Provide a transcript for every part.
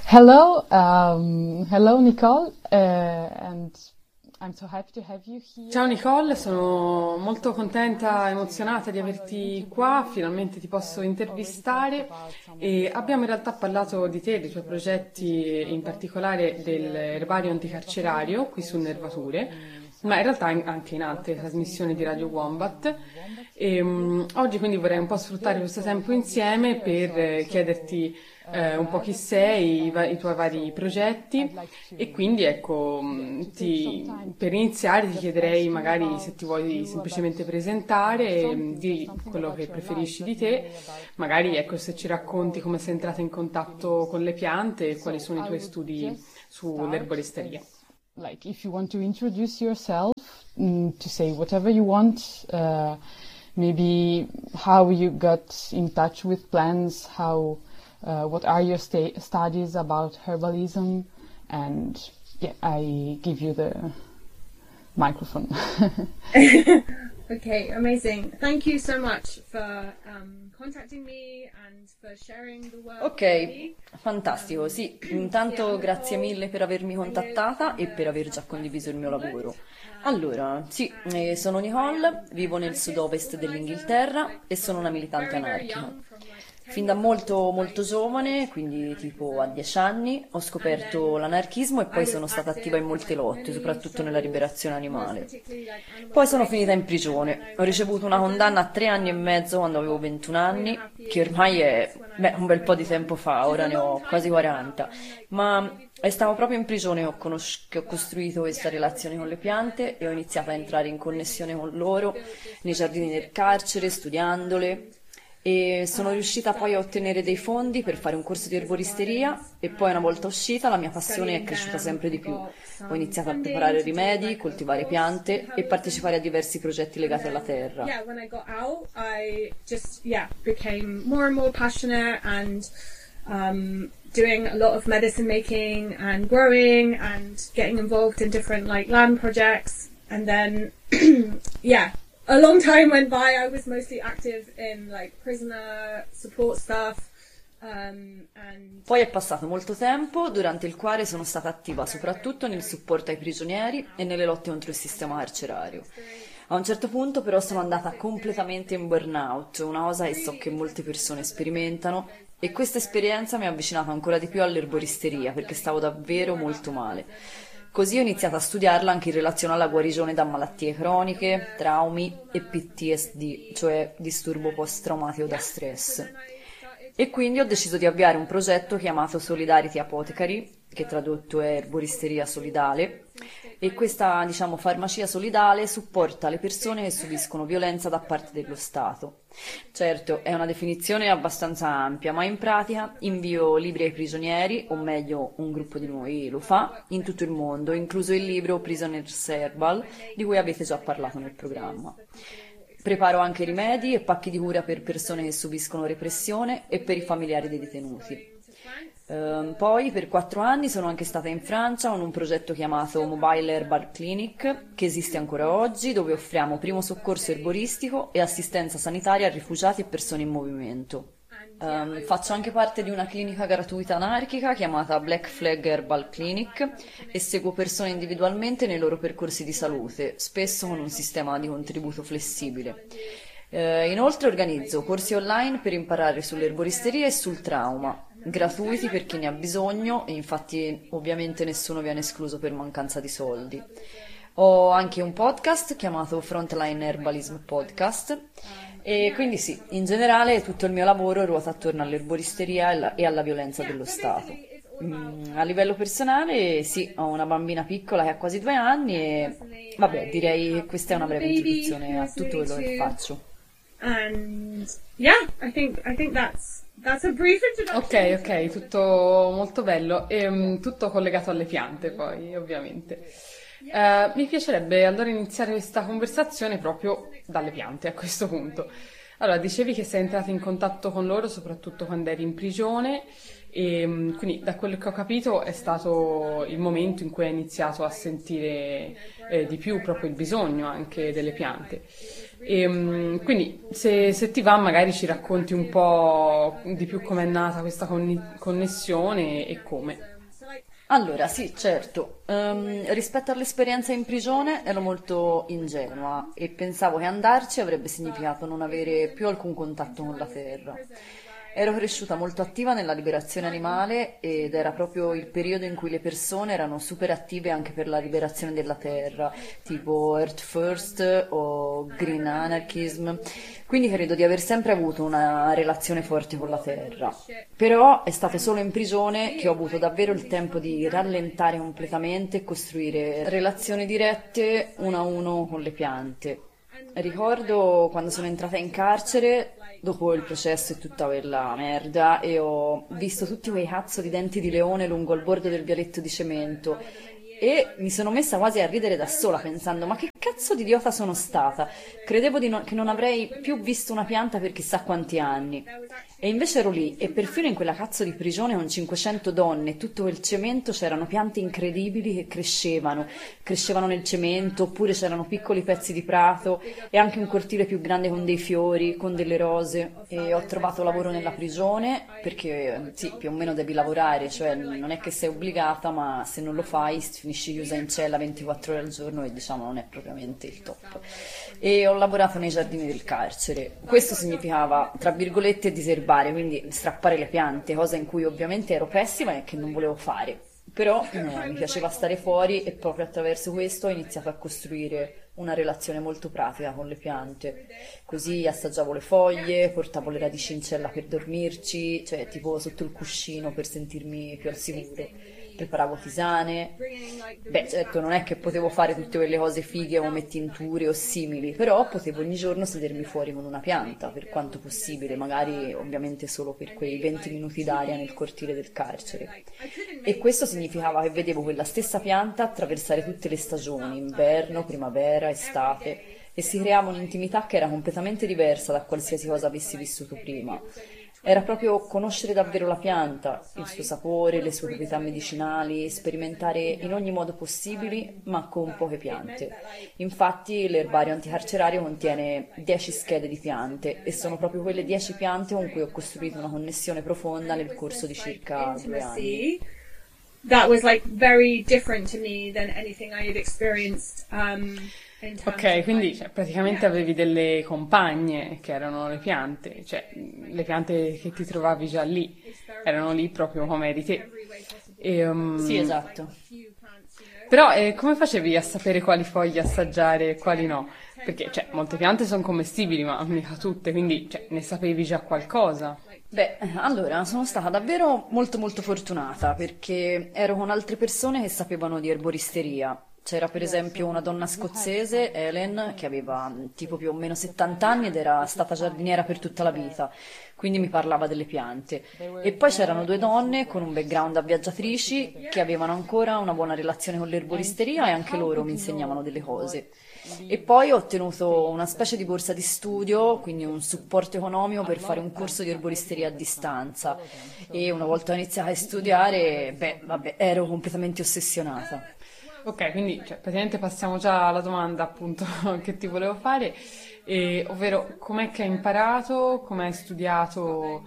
Hello Nicole, and I'm so happy to have you here. Ciao Nicole, sono molto contenta e emozionata di averti qua, finalmente ti posso intervistare e abbiamo in realtà parlato di te, dei tuoi progetti, in particolare dell'erbario anticarcerario qui su Nervature, ma in realtà anche in altre trasmissioni di Radio Wombat. Oggi quindi vorrei un po' sfruttare questo tempo insieme per chiederti un po' chi sei, i tuoi vari progetti e quindi ecco, per iniziare ti chiederei magari se ti vuoi semplicemente presentare, di quello che preferisci di te, magari ecco se ci racconti come sei entrata in contatto con le piante e quali sono i tuoi studi sull'erboristeria. Like if you want to introduce yourself, to say whatever you want, maybe how you got in touch with plants, what are your studies about herbalism, and yeah, I give you the microphone. Okay, amazing. Thank you so much for contacting me and for sharing the work. Ok, fantastico, sì. Intanto grazie mille per avermi contattata e per aver già condiviso il mio lavoro. Allora, sì, sono Nicole, vivo nel sud-ovest dell'Inghilterra e sono una militante anarchica. Fin da molto molto giovane, quindi tipo a 10 anni, ho scoperto l'anarchismo e poi sono stata attiva in molte lotte, soprattutto nella liberazione animale. Poi sono finita in prigione, ho ricevuto una condanna a 3 anni e mezzo quando avevo 21 anni, che ormai è un bel po' di tempo fa, ora ne ho quasi 40, ma stavo proprio in prigione che ho costruito questa relazione con le piante e ho iniziato a entrare in connessione con loro, nei giardini del carcere, studiandole. E sono riuscita poi a ottenere dei fondi per fare un corso di erboristeria e poi una volta uscita la mia passione è cresciuta sempre di più. Ho iniziato a preparare rimedi, coltivare piante e partecipare a diversi progetti legati alla terra. Yeah, when I got out, I just became more and more passionate and doing a lot of medicine making and growing and getting involved in different like land projects, and then a long time went by. I was mostly active in like prisoner support stuff. Poi è passato molto tempo, durante il quale sono stata attiva soprattutto nel supporto ai prigionieri e nelle lotte contro il sistema carcerario. A un certo punto però sono andata completamente in burnout, una cosa che so che molte persone sperimentano, e questa esperienza mi ha avvicinato ancora di più all'erboristeria perché stavo davvero molto male. Così ho iniziato a studiarla anche in relazione alla guarigione da malattie croniche, traumi e PTSD, cioè disturbo post-traumatico da stress. E quindi ho deciso di avviare un progetto chiamato Solidarity Apothecary, che tradotto è erboristeria solidale, e questa, farmacia solidale supporta le persone che subiscono violenza da parte dello Stato. Certo, è una definizione abbastanza ampia, ma in pratica invio libri ai prigionieri, o meglio, un gruppo di noi lo fa, in tutto il mondo, incluso il libro Prisoners Herbal, di cui avete già parlato nel programma. Preparo anche rimedi e pacchi di cura per persone che subiscono repressione e per i familiari dei detenuti. Poi per 4 anni sono anche stata in Francia con un progetto chiamato Mobile Herbal Clinic, che esiste ancora oggi, dove offriamo primo soccorso erboristico e assistenza sanitaria a rifugiati e persone in movimento. Faccio anche parte di una clinica gratuita anarchica chiamata Black Flag Herbal Clinic e seguo persone individualmente nei loro percorsi di salute, spesso con un sistema di contributo flessibile. Inoltre organizzo corsi online per imparare sull'erboristeria e sul trauma, gratuiti per chi ne ha bisogno, e infatti ovviamente nessuno viene escluso per mancanza di soldi. Ho anche un podcast chiamato Frontline Herbalism Podcast, e quindi sì, in generale tutto il mio lavoro ruota attorno all'erboristeria e alla violenza dello Stato. A livello personale sì, ho una bambina piccola che ha quasi 2 anni e vabbè, direi che questa è una breve introduzione a tutto quello che faccio. And I think that's a brief introduction. Ok, tutto molto bello e tutto collegato alle piante poi, ovviamente. Mi piacerebbe allora iniziare questa conversazione proprio dalle piante a questo punto. Allora, dicevi che sei entrata in contatto con loro soprattutto quando eri in prigione e quindi da quello che ho capito è stato il momento in cui hai iniziato a sentire di più proprio il bisogno anche delle piante. Quindi se ti va magari ci racconti un po' di più com'è nata questa connessione e come. Allora, sì, certo. Rispetto all'esperienza in prigione ero molto ingenua e pensavo che andarci avrebbe significato non avere più alcun contatto con la terra. Ero cresciuta molto attiva nella liberazione animale ed era proprio il periodo in cui le persone erano super attive anche per la liberazione della terra, tipo Earth First o Green Anarchism. Quindi credo di aver sempre avuto una relazione forte con la terra. Però è stato solo in prigione che ho avuto davvero il tempo di rallentare completamente e costruire relazioni dirette uno a uno con le piante. Ricordo quando sono entrata in carcere, dopo il processo e tutta quella merda, e ho visto tutti quei cazzo di denti di leone lungo il bordo del vialetto di cemento e mi sono messa quasi a ridere da sola pensando: ma che cazzo di idiota sono stata? Credevo che non avrei più visto una pianta per chissà quanti anni. E invece ero lì e perfino in quella cazzo di prigione con 500 donne e tutto quel cemento c'erano piante incredibili che crescevano nel cemento, oppure c'erano piccoli pezzi di prato e anche un cortile più grande con dei fiori, con delle rose. E ho trovato lavoro nella prigione perché sì, più o meno devi lavorare, cioè non è che sei obbligata, ma se non lo fai finisci chiusa in cella 24 ore al giorno e diciamo non è propriamente il top. E ho lavorato nei giardini del carcere. Questo significava, tra virgolette, diserbare, quindi strappare le piante, cosa in cui ovviamente ero pessima e che non volevo fare. Però mi piaceva stare fuori e proprio attraverso questo ho iniziato a costruire una relazione molto pratica con le piante. Così assaggiavo le foglie, portavo le radici in cella per dormirci, cioè tipo sotto il cuscino per sentirmi più al sicuro. Preparavo tisane. Beh, certo, non è che potevo fare tutte quelle cose fighe come tinture o simili, però potevo ogni giorno sedermi fuori con una pianta, per quanto possibile, magari ovviamente solo per quei 20 minuti d'aria nel cortile del carcere. E questo significava che vedevo quella stessa pianta attraversare tutte le stagioni, inverno, primavera, estate, e si creava un'intimità che era completamente diversa da qualsiasi cosa avessi vissuto prima. Era proprio conoscere davvero la pianta, il suo sapore, le sue proprietà medicinali, sperimentare in ogni modo possibile, ma con poche piante. Infatti l'erbario anticarcerario contiene 10 schede di piante e sono proprio quelle 10 piante con cui ho costruito una connessione profonda nel corso di circa 2 anni. That was like very different to me than anything I had experienced. Ok, quindi praticamente avevi delle compagne che erano le piante, cioè le piante che ti trovavi già lì, erano lì proprio come eri te. Sì, esatto. Però come facevi a sapere quali foglie assaggiare e quali no? Perché molte piante sono commestibili, ma mica tutte, quindi ne sapevi già qualcosa. Beh, allora, sono stata davvero molto molto fortunata perché ero con altre persone che sapevano di erboristeria. C'era per esempio una donna scozzese, Helen, che aveva tipo più o meno 70 anni ed era stata giardiniera per tutta la vita, quindi mi parlava delle piante. E poi c'erano 2 donne con un background da viaggiatrici che avevano ancora una buona relazione con l'erboristeria e anche loro mi insegnavano delle cose. E poi ho ottenuto una specie di borsa di studio, quindi un supporto economico per fare un corso di erboristeria a distanza. E una volta iniziata a studiare, ero completamente ossessionata. Ok, quindi praticamente passiamo già alla domanda appunto che ti volevo fare, ovvero com'è che hai imparato, come hai studiato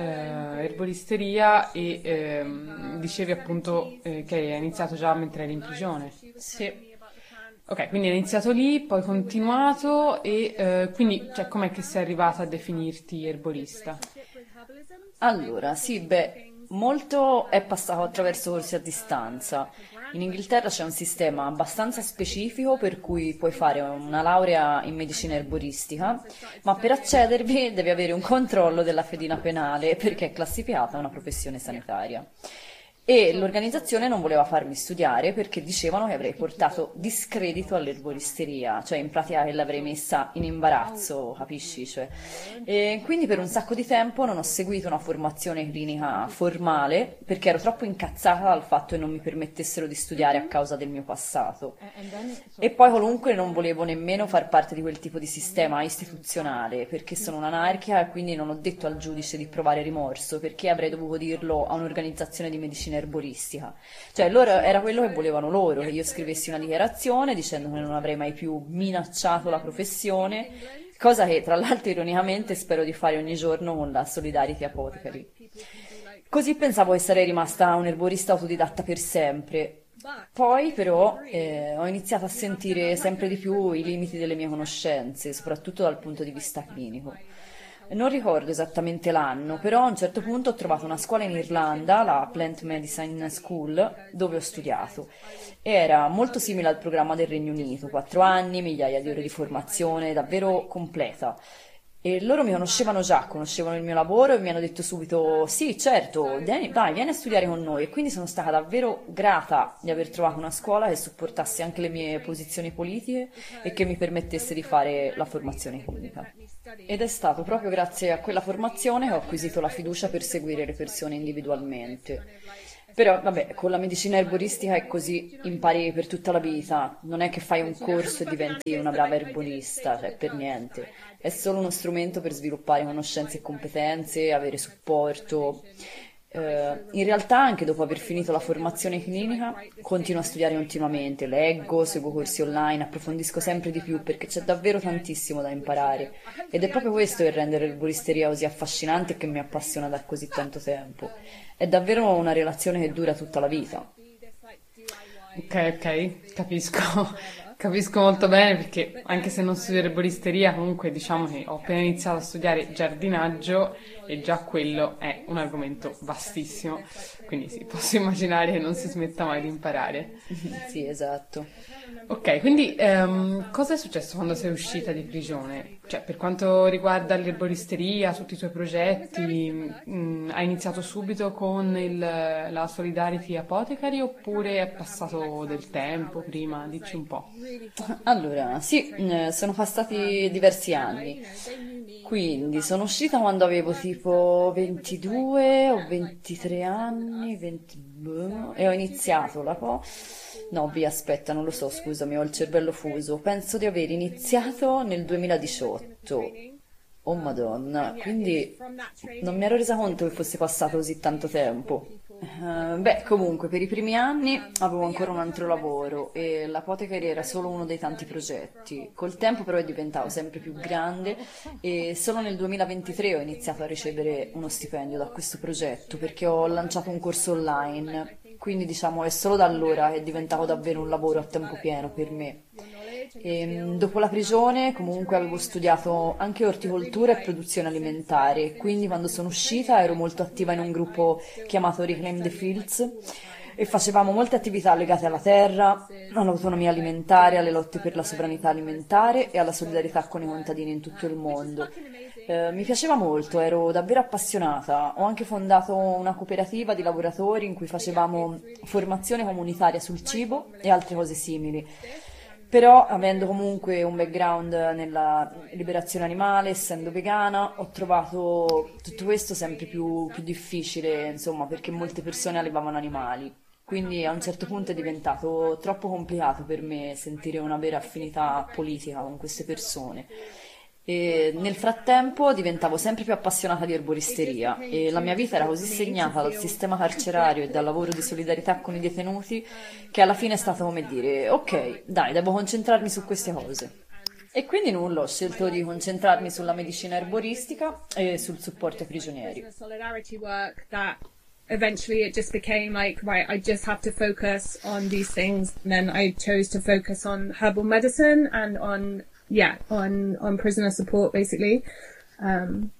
erboristeria e dicevi appunto che hai iniziato già mentre eri in prigione. Sì. Ok, quindi hai iniziato lì, poi continuato e quindi com'è che sei arrivata a definirti erborista? Allora, sì, molto è passato attraverso corsi a distanza. In Inghilterra c'è un sistema abbastanza specifico per cui puoi fare una laurea in medicina erboristica, ma per accedervi devi avere un controllo della fedina penale perché è classificata una professione sanitaria. E l'organizzazione non voleva farmi studiare perché dicevano che avrei portato discredito all'erboristeria, cioè in pratica che l'avrei messa in imbarazzo, capisci? E quindi per un sacco di tempo non ho seguito una formazione clinica formale perché ero troppo incazzata dal fatto che non mi permettessero di studiare a causa del mio passato. E poi comunque non volevo nemmeno far parte di quel tipo di sistema istituzionale perché sono un'anarchica e quindi non ho detto al giudice di provare rimorso perché avrei dovuto dirlo a un'organizzazione di medicina erboristica. Cioè loro, era quello che volevano loro, che io scrivessi una dichiarazione dicendo che non avrei mai più minacciato la professione, cosa che tra l'altro ironicamente spero di fare ogni giorno con la Solidarity Apothecary. Così pensavo che sarei rimasta un erborista autodidatta per sempre. Poi però ho iniziato a sentire sempre di più i limiti delle mie conoscenze, soprattutto dal punto di vista clinico. Non ricordo esattamente l'anno, però a un certo punto ho trovato una scuola in Irlanda, la Plant Medicine School, dove ho studiato. Era molto simile al programma del Regno Unito, 4 anni, migliaia di ore di formazione, davvero completa. E loro mi conoscevano già, conoscevano il mio lavoro e mi hanno detto subito sì, certo, vieni a studiare con noi. E quindi sono stata davvero grata di aver trovato una scuola che supportasse anche le mie posizioni politiche e che mi permettesse di fare la formazione clinica. Ed è stato proprio grazie a quella formazione che ho acquisito la fiducia per seguire le persone individualmente. Però, vabbè, con la medicina erboristica è così, impari per tutta la vita, non è che fai un corso e diventi una brava erborista, cioè per niente. È solo uno strumento per sviluppare conoscenze e competenze, avere supporto. In realtà, anche dopo aver finito la formazione clinica, continuo a studiare continuamente, leggo, seguo corsi online, approfondisco sempre di più perché c'è davvero tantissimo da imparare. Ed è proprio questo che rende l'erboristeria così affascinante e che mi appassiona da così tanto tempo. È davvero una relazione che dura tutta la vita. Ok, capisco molto bene perché anche se non studio erboristeria, comunque diciamo che ho appena iniziato a studiare giardinaggio e già quello è un argomento vastissimo, quindi sì, posso immaginare che non si smetta mai di imparare. Sì, esatto. Ok, quindi cosa è successo quando sei uscita di prigione? Cioè, per quanto riguarda l'erboristeria, tutti i tuoi progetti, hai iniziato subito con la Solidarity Apothecary oppure è passato del tempo prima? Dici un po'. Allora, sì, sono passati diversi anni, quindi sono uscita quando avevo tipo 22 o 23 anni, e ho iniziato No, aspetta, non lo so, scusami, ho il cervello fuso. Penso di aver iniziato nel 2018. Oh Madonna, quindi non mi ero resa conto che fosse passato così tanto tempo. Comunque, per i primi anni avevo ancora un altro lavoro e l'Apothecary era solo uno dei tanti progetti. Col tempo però è diventato sempre più grande e solo nel 2023 ho iniziato a ricevere uno stipendio da questo progetto perché ho lanciato un corso online. Quindi diciamo è solo da allora che è diventato davvero un lavoro a tempo pieno per me. Dopo la prigione comunque avevo studiato anche orticoltura e produzione alimentare, quindi quando sono uscita ero molto attiva in un gruppo chiamato Reclaim the Fields e facevamo molte attività legate alla terra, all'autonomia alimentare, alle lotte per la sovranità alimentare e alla solidarietà con i contadini in tutto il mondo. Mi piaceva molto, ero davvero appassionata. Ho anche fondato una cooperativa di lavoratori in cui facevamo formazione comunitaria sul cibo e altre cose simili. Però, avendo comunque un background nella liberazione animale, essendo vegana, ho trovato tutto questo sempre più difficile, insomma, perché molte persone allevavano animali. Quindi a un certo punto è diventato troppo complicato per me sentire una vera affinità politica con queste persone. E nel frattempo diventavo sempre più appassionata di erboristeria e la mia vita era così segnata dal sistema carcerario e dal lavoro di solidarietà con i detenuti che alla fine è stato come dire ok, dai, devo concentrarmi su queste cose. E quindi nulla, ho scelto di concentrarmi sulla medicina erboristica e sul supporto ai prigionieri. Eventually it just became like, right, I just have to focus on these things. And then I chose to focus on herbal medicine and on prisoner support, basically.